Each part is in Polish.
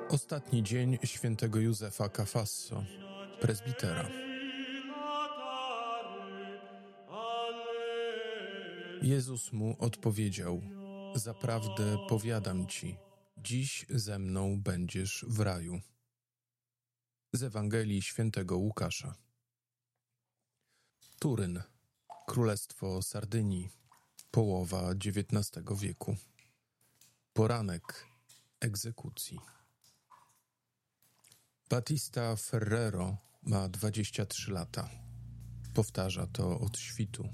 Ostatni dzień świętego Józefa Cafasso, prezbitera. Jezus mu odpowiedział: zaprawdę powiadam ci, dziś ze mną będziesz w raju. Z Ewangelii świętego Łukasza. Turyn, Królestwo Sardynii, połowa XIX wieku. Poranek egzekucji. Battista Ferrero ma 23 lata. Powtarza to od świtu.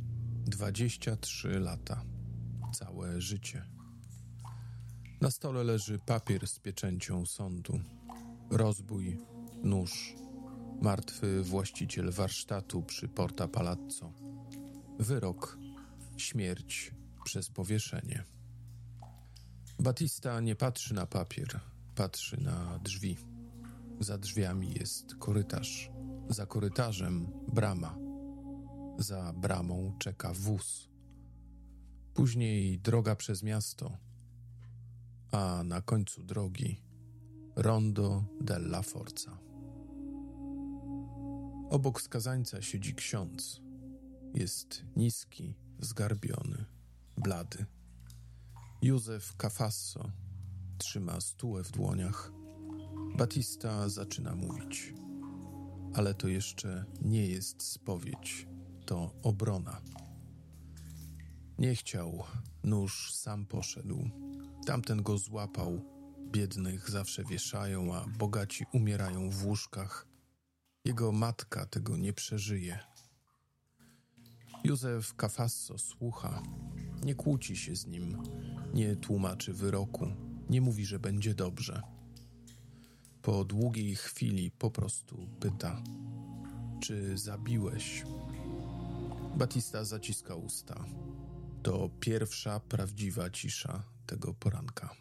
23 lata. Całe życie. Na stole leży papier z pieczęcią sądu. Rozbój, nóż, martwy właściciel warsztatu przy Porta Palazzo. Wyrok, śmierć przez powieszenie. Battista nie patrzy na papier, patrzy na drzwi. Za drzwiami jest korytarz, za korytarzem brama. Za bramą czeka wóz. Później droga przez miasto, a na końcu drogi Rondo della Forza. Obok skazańca siedzi ksiądz. Jest niski, zgarbiony, blady. Józef Cafasso trzyma stułę w dłoniach. Battista zaczyna mówić. Ale to jeszcze nie jest spowiedź, to obrona. Nie chciał, nóż sam poszedł. Tamten go złapał. Biednych zawsze wieszają, a bogaci umierają w łóżkach. Jego matka tego nie przeżyje. Józef Cafasso słucha. Nie kłóci się z nim. Nie tłumaczy wyroku. Nie mówi, że będzie dobrze. Po długiej chwili po prostu pyta: czy zabiłeś? Battista zaciska usta. To pierwsza prawdziwa cisza tego poranka.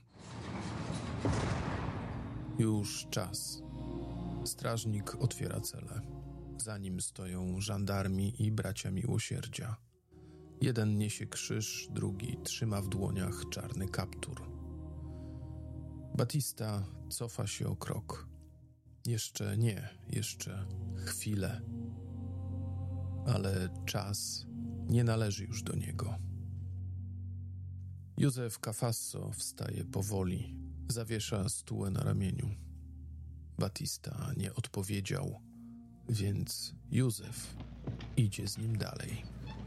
Już czas. Strażnik otwiera celę. Za nim stoją żandarmi i bracia miłosierdzia. Jeden niesie krzyż, drugi trzyma w dłoniach czarny kaptur. Battista cofa się o krok. Jeszcze nie, jeszcze chwilę. Ale czas nie należy już do niego. Józef Cafasso wstaje powoli, zawiesza stułę na ramieniu. Battista nie odpowiedział, więc Józef idzie z nim dalej.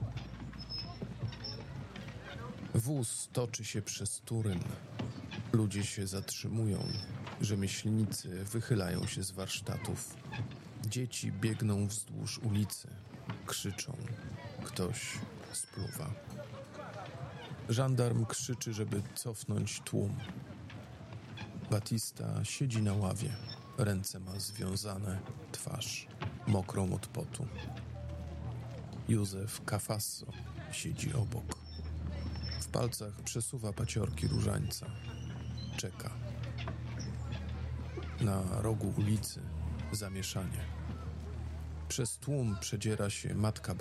Wóz toczy się przez Turyn. Ludzie się zatrzymują, rzemieślnicy wychylają się z warsztatów. Dzieci biegną wzdłuż ulicy, krzyczą. Ktoś spluwa. Żandarm krzyczy, żeby cofnąć tłum. Battista siedzi na ławie. Ręce ma związane, twarz mokrą od potu. Józef Cafasso siedzi obok. W palcach przesuwa paciorki różańca. Czeka. Na rogu ulicy zamieszanie. Przez tłum przedziera się matka